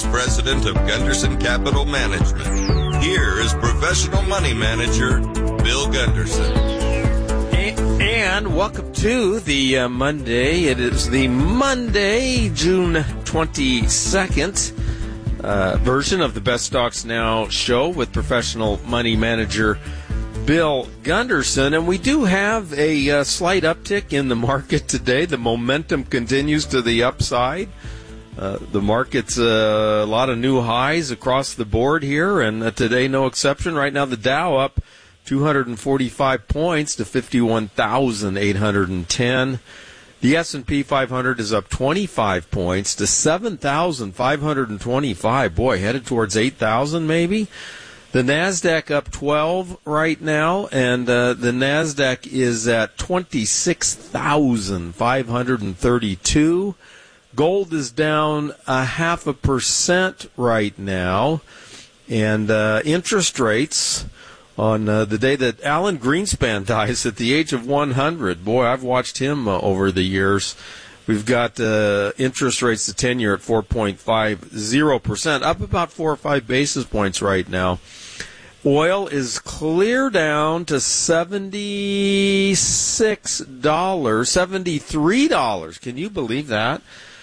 Vice President of Gunderson Capital Management. Here is professional money manager, Bill Gunderson. And welcome to the Monday. It is the Monday, June 22nd version of the Best Stocks Now show with professional money manager Bill Gunderson. And we do have a slight uptick in the market today. The momentum continues to the upside. The market's a lot of new highs across the board here, and today no exception. Right now the Dow up 245 points to 51,810. The S&P 500 is up 25 points to 7,525. Boy, headed towards 8,000 maybe. The NASDAQ up 12 right now, and the NASDAQ is at 26,532. Gold is down 0.5% right now, and interest rates on the day that Alan Greenspan dies at the age of 100. Boy, I've watched him over the years. We've got interest rates, the 10-year at 4.50%, up about 4 or 5 basis points right now. Oil is clear down to $73. Can you believe that?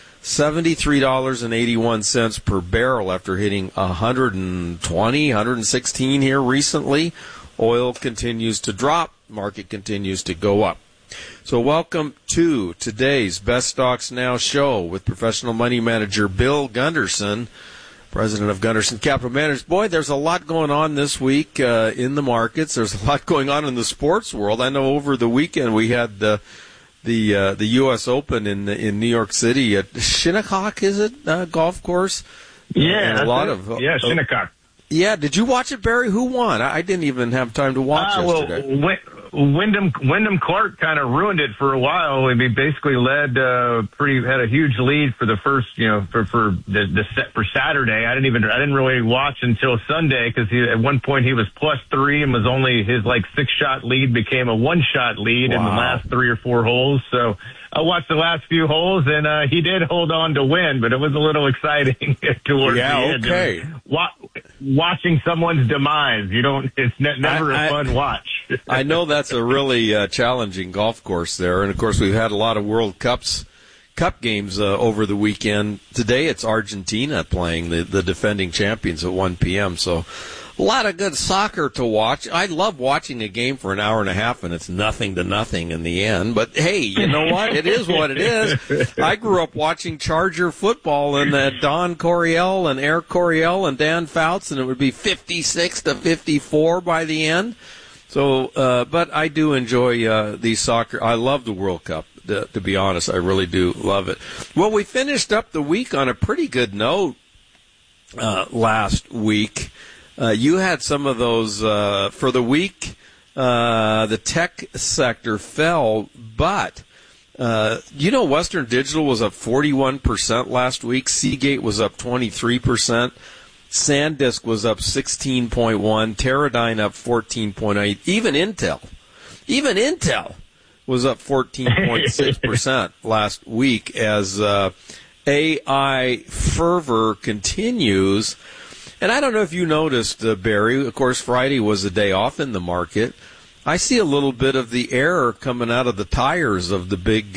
$73.81 per barrel after hitting 120, 116 here recently. Oil continues to drop. Market continues to go up. So welcome to today's Best Stocks Now show with professional money manager Bill Gunderson, president of Gunderson Capital Management. Boy, there's a lot going on this week in the markets. There's a lot going on in the sports world. I know over the weekend we had the U.S. Open in New York City at Shinnecock, is it, golf course? Yeah, Shinnecock. Yeah, did you watch it, Barry? Who won? I didn't even have time to watch yesterday. Well, Wyndham Clark kind of ruined it for a while. He basically had a huge lead for the first, for Saturday. I didn't really watch until Sunday because at one point he was +3 and was only his 6-shot lead became a 1-shot lead in the last 3 or 4 holes. So I watched the last few holes and he did hold on to win, but it was a little exciting towards the end. Okay. Watching someone's demise, it's never a fun watch. I know that's a really challenging golf course there, and of course we've had a lot of World Cup games over the weekend. Today it's Argentina playing the defending champions at 1 p.m. So a lot of good soccer to watch. I love watching a game for an hour and a half, and it's 0-0 in the end. But hey, you know what? It is what it is. I grew up watching Charger football, and Don Coryell and Eric Coryell and Dan Fouts, and it would be 56-54 by the end. So, but I do enjoy these soccer. I love the World Cup, to be honest. I really do love it. Well, we finished up the week on a pretty good note last week. You had some of those for the week. The tech sector fell, but Western Digital was up 41% last week. Seagate was up 23%. SanDisk was up 16.1%. Teradyne up 14.8%. Even Intel was up 14.6% last week as AI fervor continues. And I don't know if you noticed, Barry, of course, Friday was a day off in the market. I see a little bit of the air coming out of the tires of the big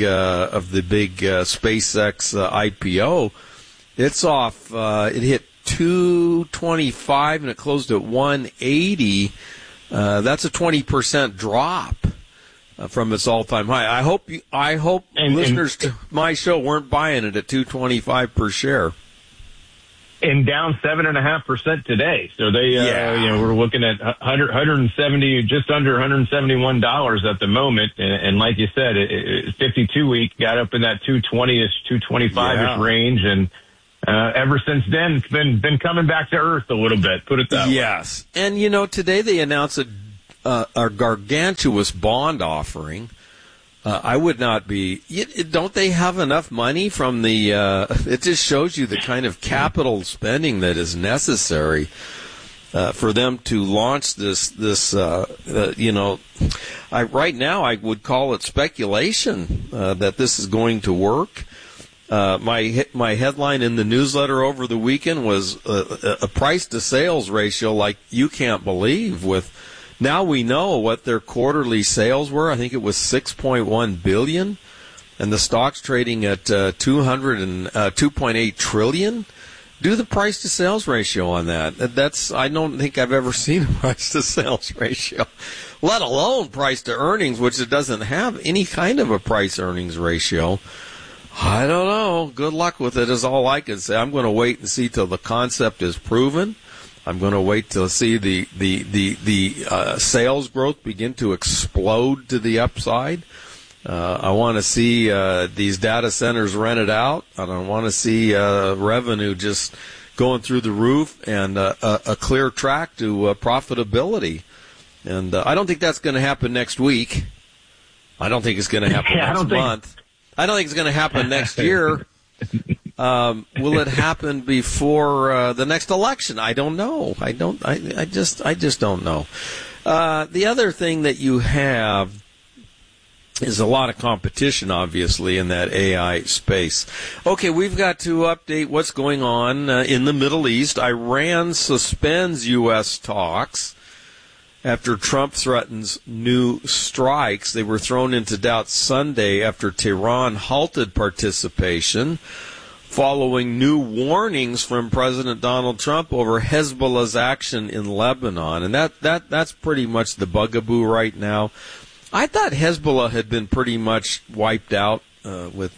SpaceX IPO. It's off. It hit 225 and it closed at 180. That's a 20% drop from its all-time high. I hope listeners to my show weren't buying it at 225 per share. And down 7.5% today. So we're looking at 170, just under $171 at the moment. And like you said, 52-week got up in that 220-ish, 225-ish range. And ever since then, it's been coming back to earth a little bit. Put it that way. Yes. And today they announced a gargantuous bond offering. I would not be. Don't they have enough money from the? It just shows you the kind of capital spending that is necessary for them to launch this. Right now I would call it speculation that this is going to work. My headline in the newsletter over the weekend was a price to sales ratio like you can't believe. Now we know what their quarterly sales were. I think it was $6.1 billion, and the stock's trading at 2.8 trillion. Do the price to sales ratio on that. I don't think I've ever seen a price to sales ratio, let alone price to earnings, which it doesn't have any kind of a price earnings ratio. I don't know. Good luck with it is all I can say. I'm going to wait and see till the concept is proven. I'm going to wait till see the sales growth begin to explode to the upside. I want to see these data centers rented out. I don't want to see revenue just going through the roof and a clear track to profitability. And I don't think that's going to happen next week. I don't think it's going to happen next month. I don't think it's going to happen next year. Will it happen before the next election? I don't know. I just don't know. The other thing that you have is a lot of competition, obviously, in that AI space. Okay, we've got to update what's going on in the Middle East. Iran suspends U.S. talks after Trump threatens new strikes. They were thrown into doubt Sunday after Tehran halted participation following new warnings from President Donald Trump over Hezbollah's action in Lebanon. And that's pretty much the bugaboo right now. I thought Hezbollah had been pretty much wiped out with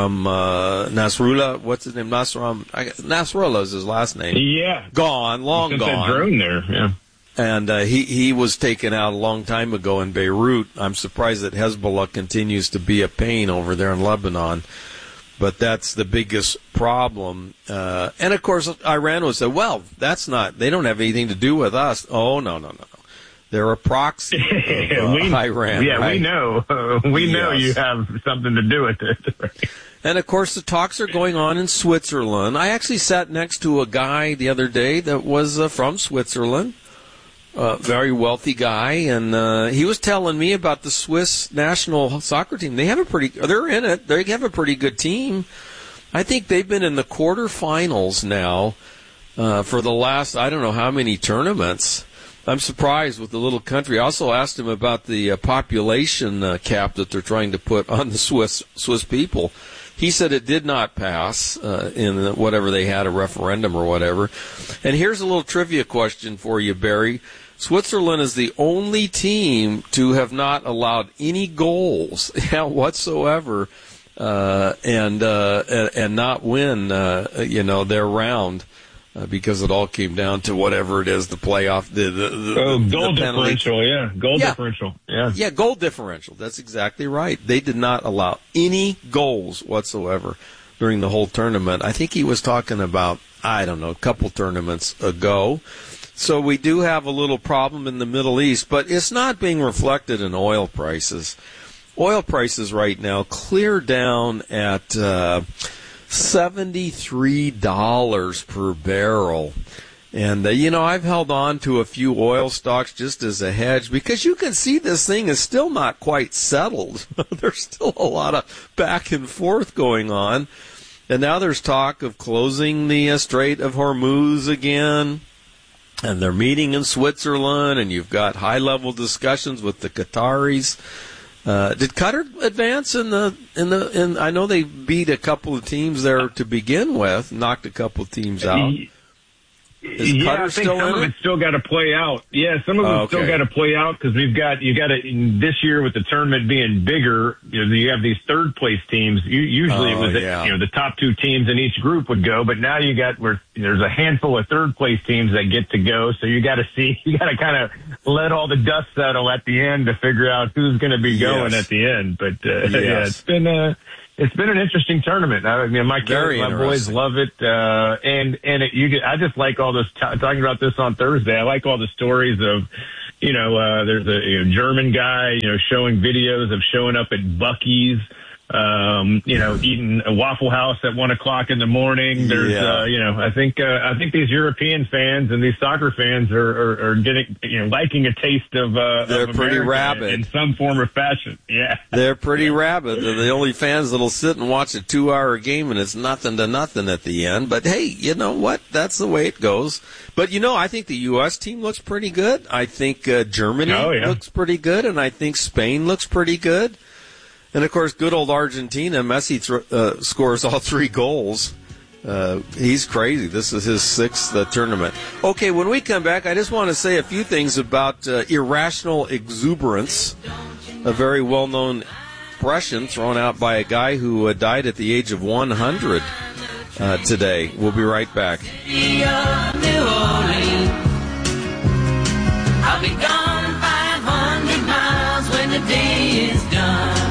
Nasrallah. What's his name? Nasrallah is his last name. Yeah. Gone, long Since gone. that drone there, yeah. And he was taken out a long time ago in Beirut. I'm surprised that Hezbollah continues to be a pain over there in Lebanon. But that's the biggest problem. And, of course, Iran would say, well, they don't have anything to do with us. Oh, no. They're a proxy of Iran. Yeah, right? we know. We know you have something to do with it. And, of course, the talks are going on in Switzerland. I actually sat next to a guy the other day that was from Switzerland. Very wealthy guy, and he was telling me about the Swiss national soccer team. They're in it. They have a pretty good team. I think they've been in the quarterfinals now for the last, I don't know how many tournaments. I'm surprised with the little country. I also asked him about the population cap that they're trying to put on the Swiss people. He said it did not pass in whatever they had, a referendum or whatever. And here's a little trivia question for you, Barry. Switzerland is the only team to have not allowed any goals whatsoever and not win their round because it all came down to whatever it is, the playoff, goal differential, differential. Yeah, goal differential. That's exactly right. They did not allow any goals whatsoever during the whole tournament. I think he was talking about, a couple tournaments ago. So we do have a little problem in the Middle East, but it's not being reflected in oil prices. Oil prices right now clear down at $73 per barrel. And, I've held on to a few oil stocks just as a hedge because you can see this thing is still not quite settled. There's still a lot of back and forth going on. And now there's talk of closing the Strait of Hormuz again. And they're meeting in Switzerland, and you've got high-level discussions with the Qataris. Did Qatar advance in I know they beat a couple of teams there to begin with, knocked a couple of teams out. Is Qatar I think still some of it's still got to play out. Yeah, some of it's still got to play out because you got to this year with the tournament being bigger. You have these third place teams. Usually it was the top two teams in each group would go, but now there's a handful of third place teams that get to go. So you got to kind of let all the dust settle at the end to figure out who's going to be going at the end. But it's been an interesting tournament. I mean, my boys love it, I just like all this. Talking about this on Thursday, I like all the stories of, there's a German guy, showing videos of showing up at Buc-ee's eating a Waffle House at 1 o'clock in the morning. There's, I think these European fans and these soccer fans are getting, liking a taste of, they're pretty rabid in some form or fashion. Yeah. They're pretty rabid. They're the only fans that'll sit and watch a 2-hour game and it's nothing to nothing at the end. But hey, you know what? That's the way it goes. But I think the U.S. team looks pretty good. I think Germany looks pretty good, and I think Spain looks pretty good. And, of course, good old Argentina, Messi scores all 3 goals. He's crazy. This is his 6th tournament. Okay, when we come back, I just want to say a few things about irrational exuberance, a very well-known expression thrown out by a guy who died at the age of 100 today. We'll be right back. I'll be gone 500 miles when the day is done.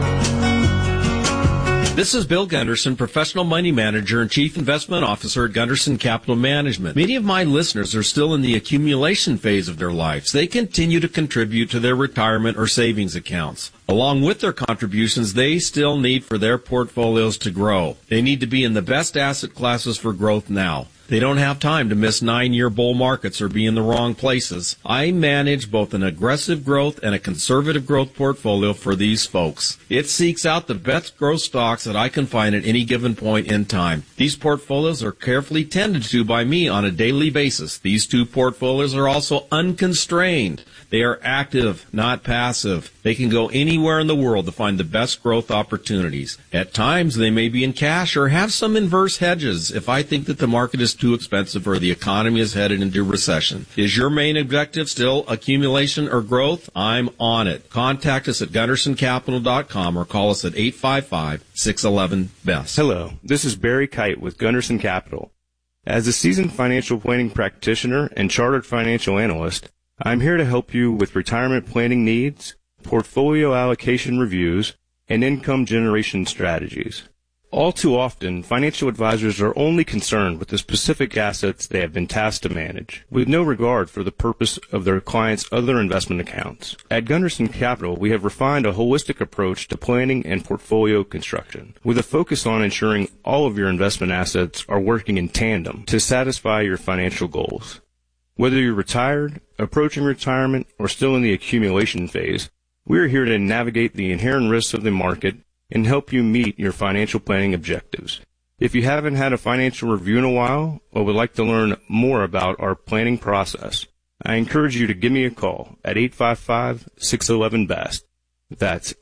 This is Bill Gunderson, professional money manager and chief investment officer at Gunderson Capital Management. Many of my listeners are still in the accumulation phase of their lives. They continue to contribute to their retirement or savings accounts. Along with their contributions, they still need for their portfolios to grow. They need to be in the best asset classes for growth now. They don't have time to miss 9-year bull markets or be in the wrong places. I manage both an aggressive growth and a conservative growth portfolio for these folks. It seeks out the best growth stocks that I can find at any given point in time. These portfolios are carefully tended to by me on a daily basis. These 2 portfolios are also unconstrained. They are active, not passive. They can go anywhere in the world to find the best growth opportunities. At times, they may be in cash or have some inverse hedges if I think that the market is too expensive or the economy is headed into recession. Is your main objective still accumulation or growth? I'm on it. Contact us at GundersonCapital.com or call us at 855-611-BEST. Hello, this is Barry Kite with Gunderson Capital. As a seasoned financial planning practitioner and chartered financial analyst, I'm here to help you with retirement planning needs, portfolio allocation reviews, and income generation strategies. All too often, financial advisors are only concerned with the specific assets they have been tasked to manage, with no regard for the purpose of their clients' other investment accounts. At Gunderson Capital, we have refined a holistic approach to planning and portfolio construction, with a focus on ensuring all of your investment assets are working in tandem to satisfy your financial goals. Whether you're retired, approaching retirement, or still in the accumulation phase, we are here to navigate the inherent risks of the market and help you meet your financial planning objectives. If you haven't had a financial review in a while or would like to learn more about our planning process, I encourage you to give me a call at 855-611-BEST. That's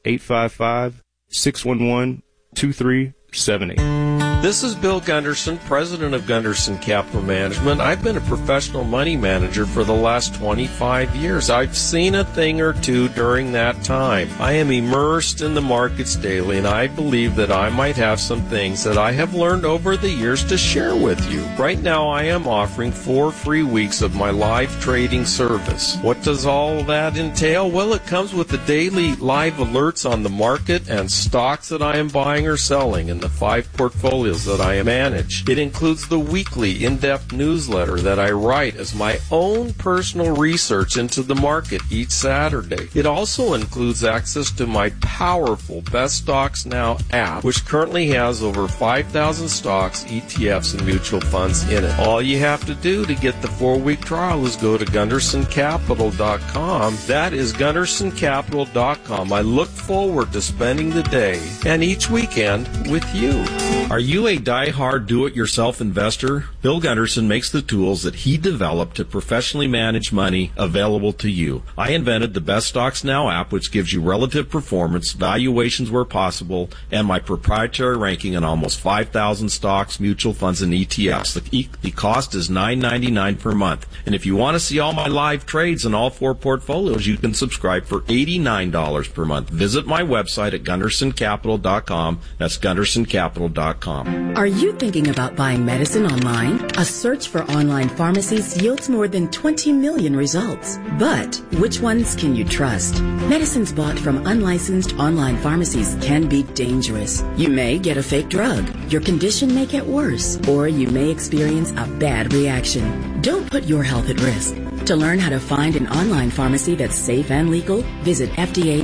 855-611-2378. This is Bill Gunderson, president of Gunderson Capital Management. I've been a professional money manager for the last 25 years. I've seen a thing or two during that time. I am immersed in the markets daily, and I believe that I might have some things that I have learned over the years to share with you. Right now, I am offering 4 free weeks of my live trading service. What does all that entail? Well, it comes with the daily live alerts on the market and stocks that I am buying or selling in the 5 portfolios that I manage. It includes the weekly in-depth newsletter that I write as my own personal research into the market each Saturday. It also includes access to my powerful Best Stocks Now app, which currently has over 5,000 stocks, ETFs, and mutual funds in it. All you have to do to get the 4-week trial is go to GundersonCapital.com. That is GundersonCapital.com. I look forward to spending the day and each weekend with you. Are you a die-hard do-it-yourself investor? Bill Gunderson makes the tools that he developed to professionally manage money available to you. I invented the Best Stocks Now app, which gives you relative performance, valuations where possible, and my proprietary ranking on almost 5,000 stocks, mutual funds, and ETFs. The cost is $9.99 per month. And if you want to see all my live trades in all 4 portfolios, you can subscribe for $89 per month. Visit my website at GundersonCapital.com. That's GundersonCapital.com. Are you thinking about buying medicine online? A search for online pharmacies yields more than 20 million results. But which ones can you trust? Medicines bought from unlicensed online pharmacies can be dangerous. You may get a fake drug, your condition may get worse, or you may experience a bad reaction. Don't put your health at risk. To learn how to find an online pharmacy that's safe and legal, visit FDA